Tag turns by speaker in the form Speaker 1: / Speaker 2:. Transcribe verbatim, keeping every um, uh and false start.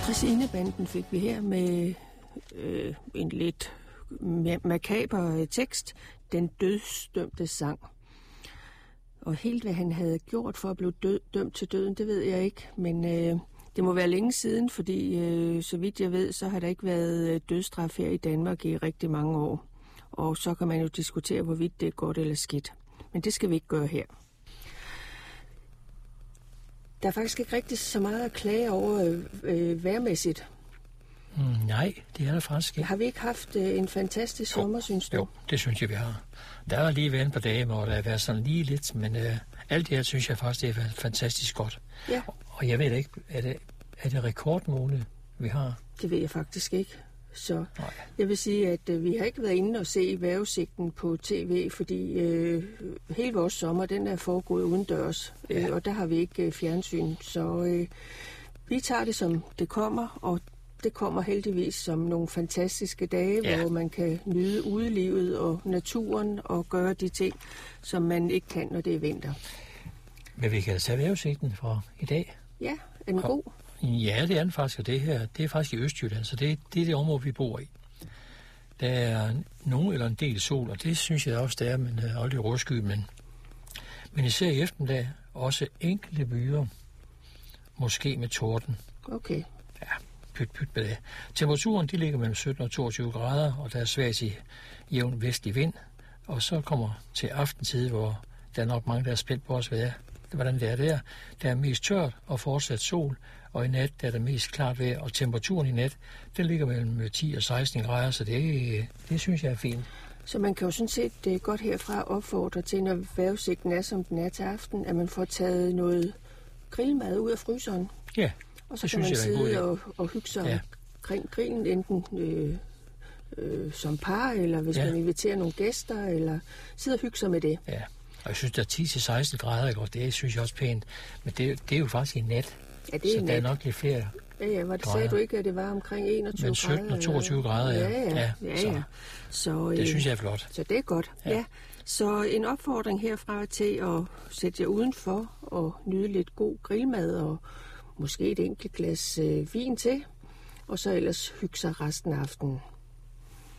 Speaker 1: Dræsinebanden fik vi her med øh, en lidt makaber tekst, Den dødsdømte sang. Og helt hvad han havde gjort for at blive død, dømt til døden, det ved jeg ikke, men øh, det må være længe siden, fordi øh, så vidt jeg ved, så har der ikke været dødsstraf her i Danmark i rigtig mange år. Og så kan man jo diskutere, hvorvidt det er godt eller skidt. Men det skal vi ikke gøre her. Der er faktisk ikke rigtig så meget at klage over øh, vejrmæssigt.
Speaker 2: Mm, nej, det er der faktisk ikke.
Speaker 1: Har vi ikke haft øh, en fantastisk
Speaker 2: jo,
Speaker 1: sommer, synes du?
Speaker 2: Jo, det synes jeg, vi har. Der er lige været et par dage, hvor der har været sådan lige lidt, men øh, alt det her synes jeg faktisk, det er fantastisk godt.
Speaker 1: Ja.
Speaker 2: Og jeg ved ikke, er det, er det rekordmåned, vi har?
Speaker 1: Det ved jeg faktisk ikke. Så
Speaker 2: Nej.
Speaker 1: Jeg vil sige, at øh, vi har ikke været inde og se vejrudsigten på tv, fordi øh, hele vores sommer, den er foregået udendørs, ja. øh, og der har vi ikke øh, fjernsyn. Så øh, vi tager det, som det kommer, og det kommer heldigvis som nogle fantastiske dage, ja. Hvor man kan nyde udelivet og naturen og gøre de ting, som man ikke kan, når det er vinter.
Speaker 2: Men vi kan tage vejrudsigten fra i dag.
Speaker 1: Ja, er den god?
Speaker 2: Ja, det er den faktisk, og det her, det er faktisk i Østjylland, så det, det er det område, vi bor i. Der er nogen eller en del sol, og det synes jeg også, der er, men uh, aldrig råsky, men, men især i eftermiddag også enkelte byer, måske med torden.
Speaker 1: Okay.
Speaker 2: Ja, pyt, pyt med det. Temperaturen, de ligger mellem sytten og toogtyve grader, og der er svært i jævn vestlig vind, og så kommer til aftentid, hvor der er nok mange, der er spændt på os, hvad hvordan det er der. Der er mest tørt og fortsat sol, og i nat der er der mest klart vejr, og temperaturen i nat, den ligger mellem ti og seksten grader, så det, det synes jeg er fint.
Speaker 1: Så man kan jo sådan set det godt herfra opfordre til, når vejrudsigten er, som den er til aften, at man får taget noget grillmad ud af fryseren.
Speaker 2: Ja,
Speaker 1: og så kan man sidde og, og hygge sig ja. Omkring grillen, enten øh, øh, som par, eller hvis ja. Man inviterer nogle gæster, eller sidde og hygge sig med det.
Speaker 2: Ja. Og jeg synes, der er ti til seksten grader, og det synes jeg også pænt. Men det, det er jo faktisk i nat,
Speaker 1: ja, det er
Speaker 2: så
Speaker 1: nat.
Speaker 2: Der er nok lidt flere
Speaker 1: ja, ja, hvad det sagde du ikke, at det var omkring enogtyve grader?
Speaker 2: Men sytten og toogtyve grader, ja.
Speaker 1: Ja, ja. ja, ja. Så,
Speaker 2: så, det øh, synes jeg er flot.
Speaker 1: Så det er godt, ja. ja. Så en opfordring herfra til at sætte jer udenfor og nyde lidt god grillmad og måske et enkelt glas øh, vin til, og så ellers hygge sig resten af aftenen.